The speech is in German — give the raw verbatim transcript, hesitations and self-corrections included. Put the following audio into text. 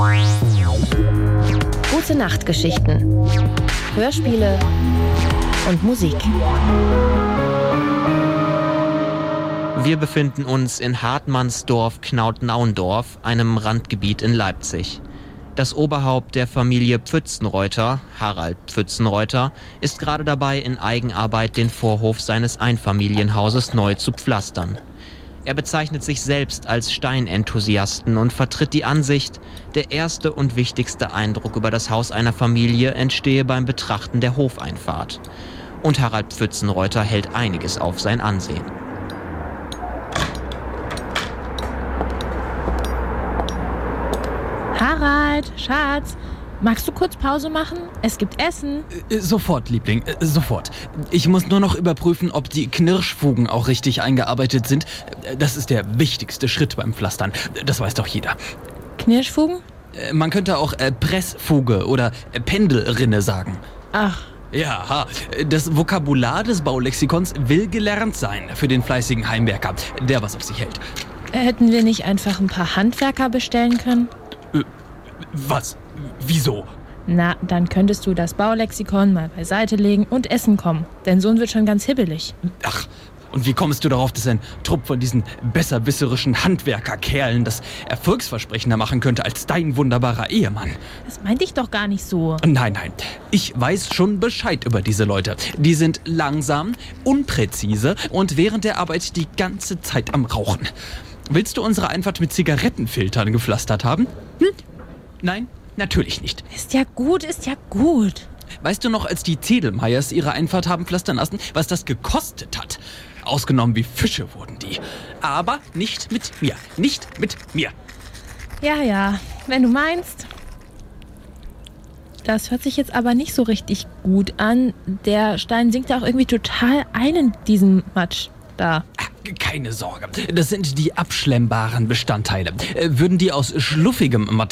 Gute Nachtgeschichten, Hörspiele und Musik. Wir befinden uns in Hartmannsdorf Knautnaundorf, einem Randgebiet in Leipzig. Das Oberhaupt der Familie Pfützenreuter, Harald Pfützenreuter, ist gerade dabei, in Eigenarbeit den Vorhof seines Einfamilienhauses neu zu pflastern. Er bezeichnet sich selbst als Steinenthusiasten und vertritt die Ansicht, der erste und wichtigste Eindruck über das Haus einer Familie entstehe beim Betrachten der Hofeinfahrt. Und Harald Pfützenreuter hält einiges auf sein Ansehen. Harald, Schatz, magst du kurz Pause machen? Es gibt Essen. Äh, sofort, Liebling, äh, sofort. Ich muss nur noch überprüfen, ob die Knirschfugen auch richtig eingearbeitet sind. Das ist der wichtigste Schritt beim Pflastern. Das weiß doch jeder. Knirschfugen? Äh, man könnte auch äh, Pressfuge oder äh, Pendelrinne sagen. Ach. Ja, das Vokabular des Baulexikons will gelernt sein für den fleißigen Heimwerker, der was auf sich hält. Hätten wir nicht einfach ein paar Handwerker bestellen können? Äh, was? Wieso? Na, dann könntest du das Baulexikon mal beiseite legen und essen kommen. Dein Sohn wird schon ganz hibbelig. Ach, und wie kommst du darauf, dass ein Trupp von diesen besserwisserischen Handwerkerkerlen das erfolgsversprechender machen könnte als dein wunderbarer Ehemann? Das meinte ich doch gar nicht so. Nein, nein. Ich weiß schon Bescheid über diese Leute. Die sind langsam, unpräzise und während der Arbeit die ganze Zeit am Rauchen. Willst du unsere Einfahrt mit Zigarettenfiltern gepflastert haben? Hm? Nein, natürlich nicht. Ist ja gut, ist ja gut. Weißt du noch, als die Zedelmeyers ihre Einfahrt haben pflastern lassen, was das gekostet hat? Ausgenommen wie Fische wurden die. Aber nicht mit mir. Nicht mit mir. Ja, ja, wenn du meinst. Das hört sich jetzt aber nicht so richtig gut an. Der Stein sinkt ja auch irgendwie total ein in diesen Matsch da. Keine Sorge, das sind die abschlemmbaren Bestandteile. Würden die aus schluffigem Material